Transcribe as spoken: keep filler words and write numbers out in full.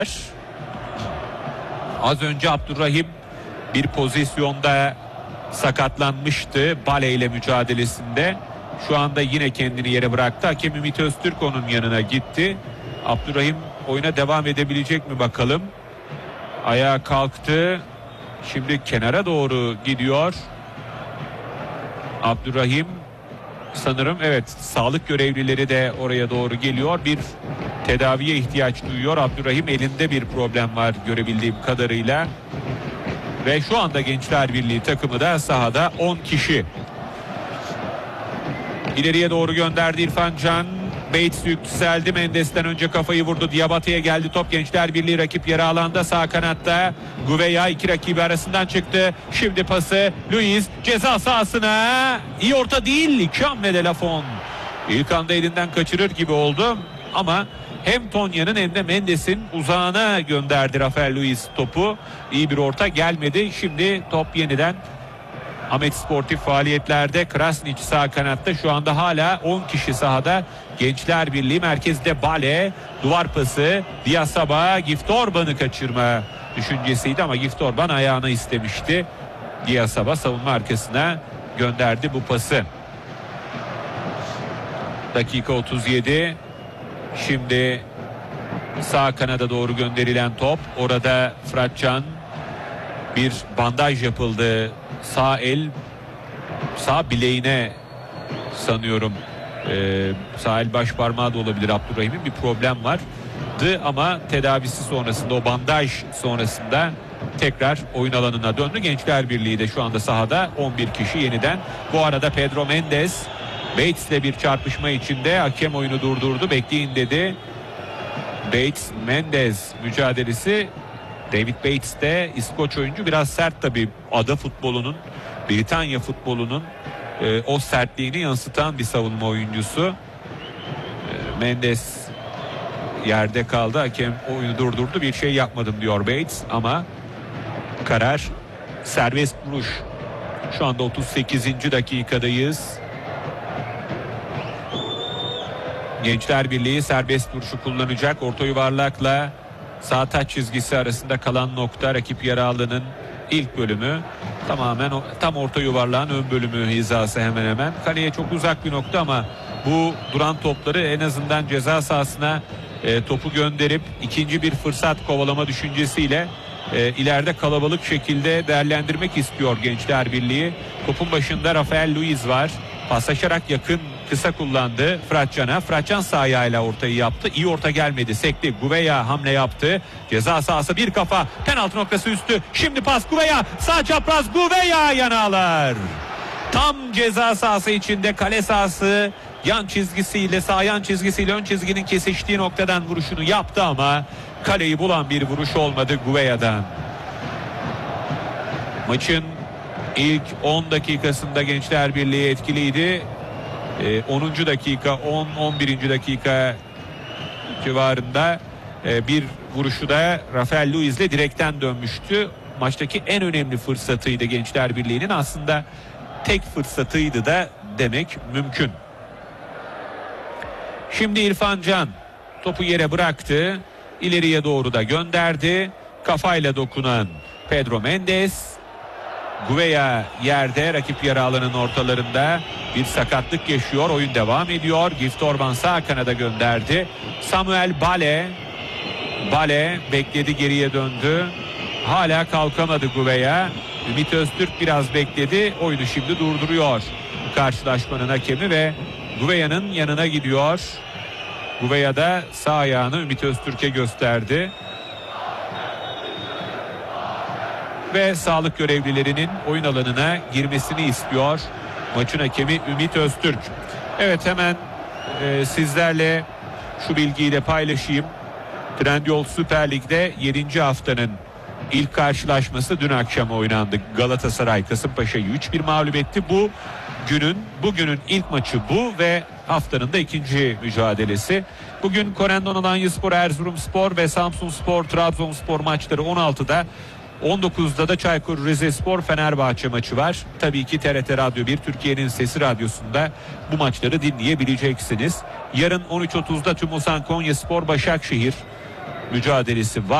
Az önce Abdurrahim bir pozisyonda sakatlanmıştı Bale ile mücadelesinde. Şu anda yine kendini yere bıraktı. Hakem Ümit Öztürk onun yanına gitti. Abdurrahim oyuna devam edebilecek mi bakalım. Ayağa kalktı. Şimdi kenara doğru gidiyor. Abdurrahim sanırım, evet, sağlık görevlileri de oraya doğru geliyor. Bir tedaviye ihtiyaç duyuyor. Abdurrahim elinde bir problem var görebildiğim kadarıyla. Ve şu anda Gençler Birliği takımı da sahada on kişi. İleriye doğru gönderdi İrfan Can. Bates yükseldi. Mendes'ten önce kafayı vurdu. Diabate'ye geldi top. Gençler Birliği rakip yarı alanda sağ kanatta. Gouveia iki rakibi arasından çıktı. Şimdi pası Luiz ceza sahasına. İyi orta değil. Cam ve Lafon. İlk anda elinden kaçırır gibi oldu. Ama hem Tonya'nın hem de Mendes'in uzağına gönderdi Rafael Luiz topu. İyi bir orta gelmedi. Şimdi top yeniden Ahmet sportif faaliyetlerde. Krasnić sağ kanatta, şu anda hala on kişi sahada. Gençler Birliği merkezde Bale, duvar pası Diasaba, Gift Orban'ı kaçırma düşüncesiydi ama Gift Orban ayağını istemişti. Diasaba savunma arkasına gönderdi bu pası. Dakika otuz yedi. Şimdi sağ kanada doğru gönderilen top. Orada Fıratcan, bir bandaj yapıldı sağ el, sağ bileğine sanıyorum, ee, sağ el baş parmağı da olabilir Abdurrahim'in, bir problem vardı ama tedavisi sonrasında, o bandaj sonrasında tekrar oyun alanına döndü. Gençler Birliği de şu anda sahada on bir kişi yeniden. Bu arada Pedro Mendes Bates'le bir çarpışma içinde, hakem oyunu durdurdu, bekleyin dedi. Bates Mendes mücadelesi. David Bates de İskoç oyuncu, biraz sert tabii, ada futbolunun, Britanya futbolunun e, o sertliğini yansıtan bir savunma oyuncusu. E, Mendes yerde kaldı, hakem oyunu durdurdu, bir şey yapmadım diyor Bates ama karar serbest vuruş. Şu anda otuz sekizinci dakikadayız. Gençler Birliği serbest vuruşu kullanacak. Orta yuvarlakla sağ taç çizgisi arasında kalan nokta rakip yarı alanının ilk bölümü. Tamamen o, tam orta yuvarlağın ön bölümü hizası hemen hemen. Kaleye çok uzak bir nokta ama bu duran topları en azından ceza sahasına e, topu gönderip ikinci bir fırsat kovalama düşüncesiyle e, ileride kalabalık şekilde değerlendirmek istiyor Gençler Birliği. Topun başında Rafael Luiz var. Paslaşarak yakın kısa kullandı Fıratcan'a. Fıratcan sağ ayağıyla ortayı yaptı. İyi orta gelmedi. Sekti. Gouveia hamle yaptı. Ceza sahası bir kafa. Penaltı noktası üstü. Şimdi pas Gouveia. Sağ çapraz Gouveia yanağlar. Tam ceza sahası içinde, kale sahası yan çizgisiyle, sağ yan çizgisiyle ön çizginin kesiştiği noktadan vuruşunu yaptı ama kaleyi bulan bir vuruş olmadı Gouveia'dan. Maçın ilk on dakikasında Gençler Birliği etkiliydi. onuncu dakika, on on birinci dakika civarında bir vuruşu da Rafael Luiz'le direkten dönmüştü. Maçtaki en önemli fırsatıydı Gençler Birliği'nin, aslında tek fırsatıydı da demek mümkün. Şimdi İrfan Can topu yere bıraktı, ileriye doğru da gönderdi. Kafayla dokunan Pedro Mendes. Gouveia yerde, rakip yarı alanın ortalarında bir sakatlık yaşıyor. Oyun devam ediyor. Gift Orban sağ kanada gönderdi. Samuel Bale. Bale bekledi, geriye döndü. Hala kalkamadı Gouveia. Ümit Öztürk biraz bekledi. Oyunu şimdi durduruyor karşılaşmanın hakemi ve Gouveia'nın yanına gidiyor. Gouveia da sağ ayağını Ümit Öztürk'e gösterdi. Ve sağlık görevlilerinin oyun alanına girmesini istiyor maçın hakemi Ümit Öztürk. Evet, hemen e, sizlerle şu bilgiyi de paylaşayım. Trendyol Süper Lig'de yedinci haftanın ilk karşılaşması dün akşam oynandı. Galatasaray Kasımpaşa'yı üç bir mağlup etti. Bu günün bugünün ilk maçı bu ve haftanın da ikinci mücadelesi. Bugün Korendon Alanyaspor, Erzurumspor ve Samsunspor, Trabzonspor maçları on altıda. on dokuzda da Çaykur Rizespor Fenerbahçe maçı var. Tabii ki T R T Radyo bir, Türkiye'nin Sesi Radyosu'nda bu maçları dinleyebileceksiniz. Yarın on üç otuzda Tümosan Konyaspor Başakşehir, mücadelesi var.